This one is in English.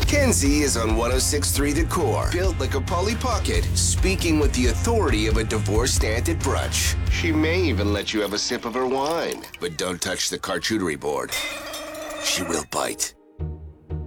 Kenzie is on 106.3 The Core, built like a Polly Pocket, speaking with the authority of a divorced aunt at brunch. She may even let you have a sip of her wine. But don't touch the charcuterie board. She will bite.